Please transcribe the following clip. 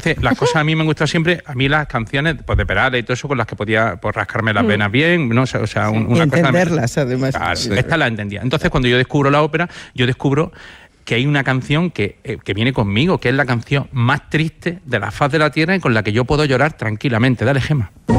Entonces, las cosas a mí me han gustado siempre, a mí las canciones pues, de Perales y todo eso, con las que podía pues, rascarme las venas bien, ¿no? O sea, una y cosa... entenderlas, además. Claro, esta la entendía. Entonces, cuando yo descubro la ópera, yo descubro que hay una canción que viene conmigo, que es la canción más triste de la faz de la tierra y con la que yo puedo llorar tranquilamente. Dale, Gemma.